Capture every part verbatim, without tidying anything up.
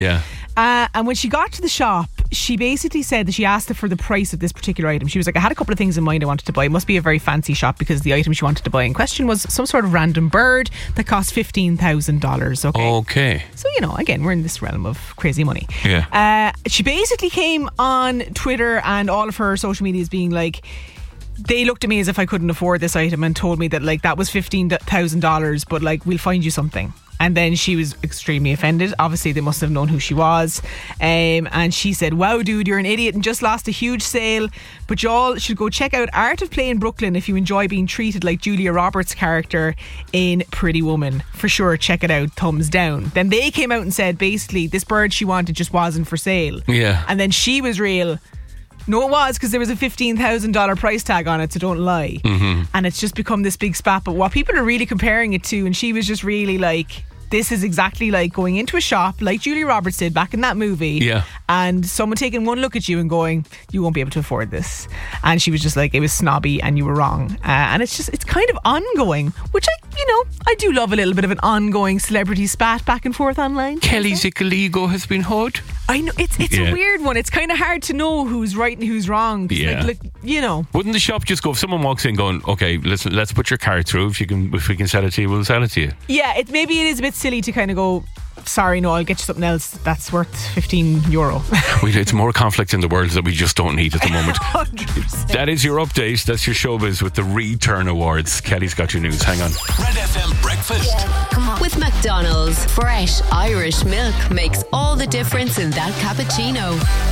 Yeah. Uh, and when she got to the shop, she basically said that she asked her for the price of this particular item. She was like, I had a couple of things in mind I wanted to buy. It must be a very fancy shop, because the item she wanted to buy in question was some sort of random bird that cost fifteen thousand dollars. Okay. Okay. So, you know, again, we're in this realm of crazy money. Yeah. Uh, she basically came on Twitter and all of her social medias being like, they looked at me as if I couldn't afford this item and told me that, like, that was fifteen thousand dollars, but, like, we'll find you something. And then she was extremely offended. Obviously, they must have known who she was. Um, and she said, wow, dude, you're an idiot and just lost a huge sale. But y'all should go check out Art of Play in Brooklyn if you enjoy being treated like Julia Roberts' character in Pretty Woman. For sure, check it out. Thumbs down. Then they came out and said, basically, this bird she wanted just wasn't for sale. Yeah. And then she was real. No, it was, because there was a fifteen thousand dollars price tag on it, so don't lie. Mm-hmm. And it's just become this big spat. But what people are really comparing it to, and she was just really like, this is exactly like going into a shop like Julia Roberts did back in that movie, yeah, and someone taking one look at you and going, you won't be able to afford this. And she was just like, it was snobby and you were wrong. Uh, and it's just, it's kind of ongoing, which I, you know, I do love a little bit of an ongoing celebrity spat back and forth online. Kelly's ego has been hurt. I know, it's it's yeah. a weird one. It's kind of hard to know who's right and who's wrong. Yeah. Like, like, you know. Wouldn't the shop just go, if someone walks in going, okay, let's let's put your card through, if you can, if we can sell it to you, we'll sell it to you. Yeah, it maybe it is a bit silly to kind of go, sorry, no, I'll get you something else that's worth fifteen euro. we, it's more conflict in the world that we just don't need at the moment. one hundred percent. That is your update. That's your showbiz with the Return Awards. Kelly's got your news. Hang on. Red F M Breakfast. Yeah, come on. With McDonald's, fresh Irish milk makes all the difference in that cappuccino.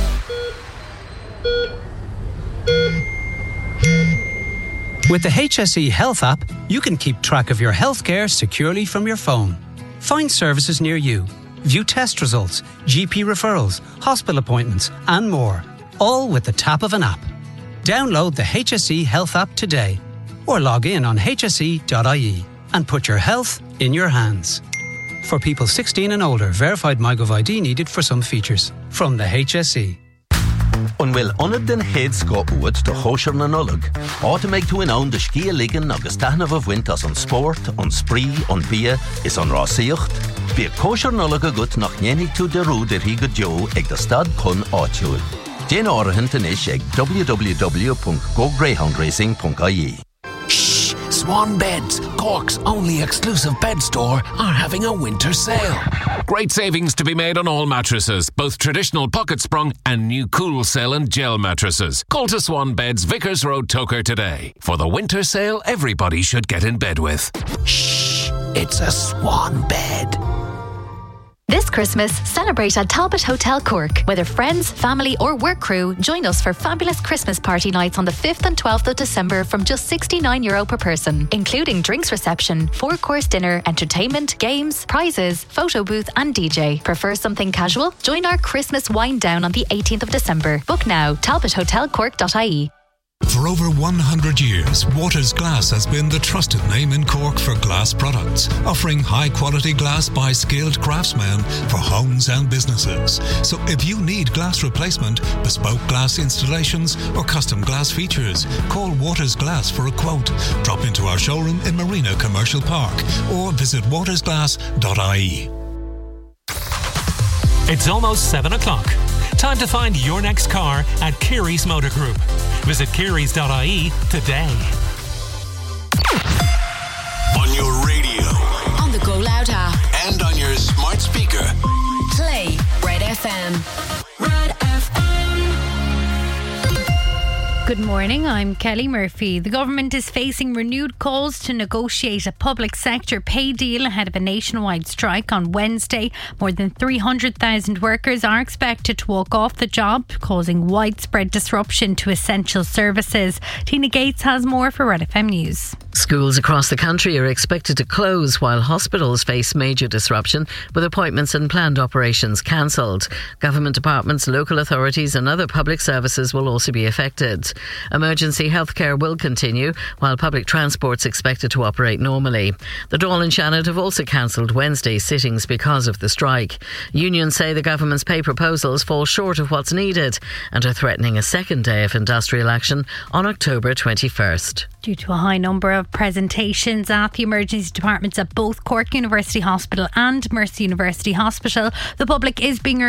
With the H S E Health app, you can keep track of your healthcare securely from your phone. Find services near you, view test results, G P referrals, hospital appointments, and more, all with the tap of an app. Download the H S E Health app today, or log in on h s e dot i e and put your health in your hands. For people sixteen and older, verified MyGov I D needed for some features. From the H S E. An bhfuil anad den héad go uad do chóisiir na nullag, áta méid tú in ann de scia ligan agus taitneamh a bhaint as an sport, an spree, an bia is an rásaíocht. Bhí chóisiir nullag agat nach nhéanaigh tú de rúd ar hí go deo ag de stad chun áitiúil. Déan áirithe inis ag w w w dot go greyhound racing dot i e. Shh! Swan Beds, Cork's only exclusive bed store, are having a winter sale. Great savings to be made on all mattresses, both traditional pocket sprung and new cool cell and gel mattresses. Call to Swan Beds, Vickers Road, Toker today. For the winter sale everybody should get in bed with. Shh! It's a Swan Bed. This Christmas, celebrate at Talbot Hotel Cork. Whether friends, family or work crew, join us for fabulous Christmas party nights on the fifth and twelfth of December from just sixty-nine euro per person, including drinks reception, four-course dinner, entertainment, games, prizes, photo booth and D J. Prefer something casual? Join our Christmas wind down on the eighteenth of December. Book now, talbot hotel cork dot i e. For over one hundred years, Waters Glass has been the trusted name in Cork for glass products, offering high-quality glass by skilled craftsmen for homes and businesses. So if you need glass replacement, bespoke glass installations or custom glass features, call Waters Glass for a quote. Drop into our showroom in Marina Commercial Park or visit waters glass dot i e. It's almost seven o'clock. Time to find your next car at Keary's Motor Group. Visit kearys dot i e today. On your radio, on the Go Loud app, and on your smart speaker. Play Red F M. Red F M. Good morning, I'm Kelly Murphy. The government is facing renewed calls to negotiate a public sector pay deal ahead of a nationwide strike on Wednesday. More than three hundred thousand workers are expected to walk off the job, causing widespread disruption to essential services. Tina Gates has more for Red F M News. Schools across the country are expected to close while hospitals face major disruption, with appointments and planned operations cancelled. Government departments, local authorities and other public services will also be affected. Emergency healthcare will continue, while public transport's expected to operate normally. The Dáil and Shannon have also cancelled Wednesday's sittings because of the strike. Unions say the government's pay proposals fall short of what's needed and are threatening a second day of industrial action on October twenty-first. Due to a high number of of presentations at the emergency departments at both Cork University Hospital and Mercy University Hospital. The public is being